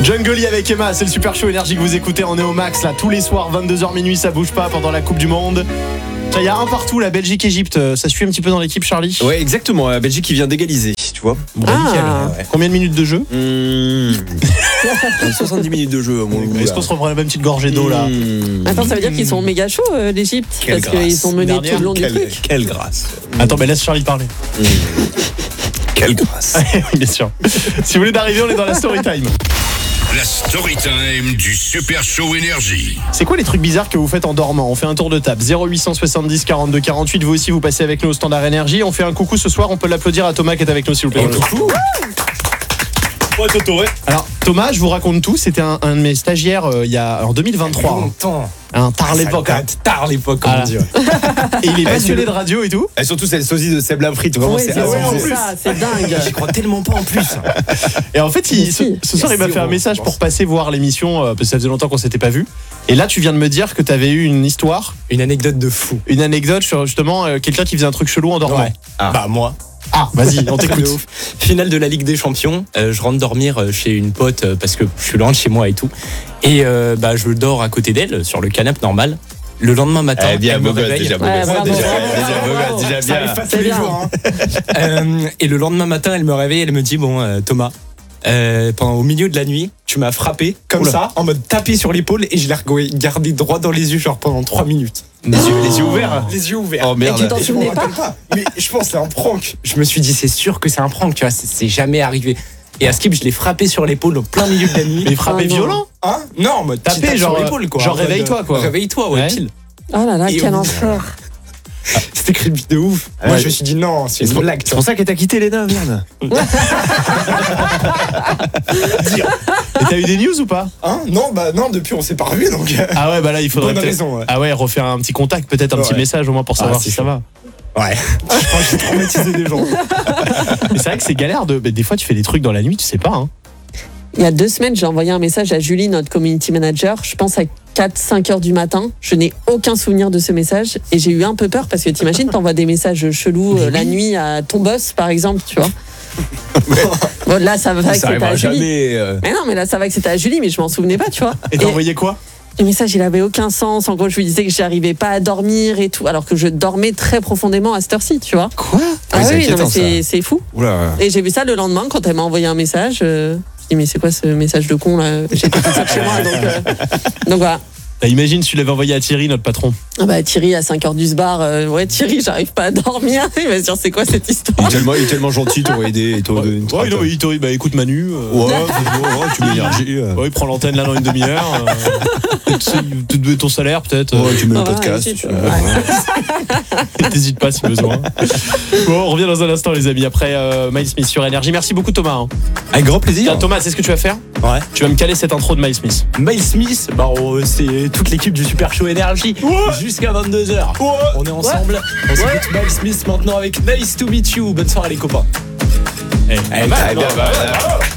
Jungle avec Emma, c'est le Super Show Énergie que vous écoutez. On est au max là tous les soirs, 22h minuit, ça bouge pas pendant la Coupe du Monde. Il y a un partout, la Belgique-Égypte. Ça suit un petit peu dans l'équipe, Charlie? Ouais, exactement. La Belgique qui vient d'égaliser, tu vois. Bon, nickel. Ouais. Combien de minutes de jeu? 70 minutes de jeu, mon loup. Est-ce qu'on se reprend la même petite gorgée d'eau là? Attends, ça veut dire qu'ils sont méga chauds, l'Égypte, parce qu'ils sont menés tout le long du truc. Quelle grâce. Attends, laisse Charlie parler. Quelle grâce. Oui, bien sûr. Si vous voulez d'arriver, on est dans la story time. La story time du Super Show Énergie. C'est quoi les trucs bizarres que vous faites en dormant? On fait un tour de table. 0870 42 48. Vous aussi, vous passez avec nous au Standard Énergie. On fait un coucou ce soir. On peut l'applaudir à Thomas qui est avec nous, s'il vous plaît. Coucou. Ouais, Toto, ouais. Alors, Thomas, je vous raconte tout. C'était un de mes stagiaires en 2023. Longtemps. Un tard l'époque. Tard l'époque, comme on dit. Et il est passionné de radio et tout. Et surtout, c'est le sosie de Seb Lafrit. Vraiment, Ouais, c'est dingue. J'y crois tellement pas en plus. Et en fait, ce soir, il m'a fait un message pour passer voir l'émission, parce que ça faisait longtemps qu'on s'était pas vu. Et là, tu viens de me dire que tu avais eu une histoire. Une anecdote de fou. Une anecdote sur justement quelqu'un qui faisait un truc chelou en dormant. Ouais. Bah, moi. Ah, vas-y, on t'écoute. Finale de la Ligue des Champions, je rentre dormir chez une pote parce que je suis loin de chez moi et tout. Et je dors à côté d'elle sur le canapé normal. Le lendemain matin, elle me réveille. Déjà bien. Ça les jours. Et le lendemain matin, elle me réveille, elle me dit Thomas, au milieu de la nuit, tu m'as frappé comme ça, en mode tapé sur l'épaule, et je l'ai regardé droit dans les yeux, genre pendant 3 minutes. Les yeux ouverts. Les yeux ouverts. Oh merde. Et tu t'en souvenais pas? Mais je pense que c'est un prank. Je me suis dit, c'est sûr que c'est un prank, tu vois, c'est jamais arrivé. Et à Skip, je l'ai frappé sur l'épaule au plein milieu de la nuit. Mais frappé violent? Hein? Non, en mode tapé sur l'épaule, quoi. Genre réveille-toi, quoi. Réveille-toi, ouais, pile. Oh là là, Et quel on- enfer. C'était creepy de ouf. Moi, je me suis dit, non, c'est une blague. C'est pour ça qu'elle t'a quitté, Léna, merde. Et t'as eu des news ou pas? Hein? Non, depuis, on s'est pas revus, donc. Ah ouais, là, il faudrait Bonne peut-être. raison, ouais. Ah ouais, refaire un petit contact, peut-être un petit message au moins pour savoir si ça va. Ouais. Je crois que j'ai traumatisé des gens. Mais c'est vrai que c'est galère des fois, tu fais des trucs dans la nuit, tu sais pas, hein. Il y a 2 semaines, j'ai envoyé un message à Julie, notre community manager. Je pense à 4-5 heures du matin. Je n'ai aucun souvenir de ce message. Et j'ai eu un peu peur parce que t'imagines, t'envoies des messages chelous la nuit à ton boss, par exemple, tu vois. Bon, là, ça va que c'était à Julie. Mais non, mais là, ça va que c'était à Julie, mais je m'en souvenais pas, tu vois. Et t'as envoyé quoi? Le message, il avait aucun sens. En gros, je lui disais que j'arrivais pas à dormir et tout, alors que je dormais très profondément à cette heure-ci, tu vois. Quoi? Ah oui, non, mais c'est fou. Oula. Et j'ai vu ça le lendemain quand elle m'a envoyé un message. Je dis, mais c'est quoi ce message de con là? J'étais toute seule chez moi, donc voilà. Imagine si tu l'avais envoyé à Thierry, notre patron. Ah bah Thierry à 5h du bar, ouais Thierry, j'arrive pas à dormir. Il va se dire c'est quoi cette histoire? Il est tellement gentil, t'aurais aidé. Ouais, non, il t'aurait dit, écoute Manu. Tu mets l'énergie. Ouais, il prend l'antenne là dans une demi-heure. Tu donnes ton salaire peut-être. Ouais, tu mets le Ouais, podcast. T'hésites pas si besoin. Bon, on revient dans un instant, les amis. Après Miles Smith sur Énergie. Merci beaucoup, Thomas. Hein. Avec grand plaisir. Tiens, Thomas, c'est ce que tu vas faire? Ouais. Tu vas me caler cette intro de Miles Smith. Miles Smith, c'est toute l'équipe du Super Show Énergie jusqu'à 22h. On est ensemble. On s'écoute Miles Smith maintenant avec Nice to Meet You. Bonne soirée les copains. Bravo.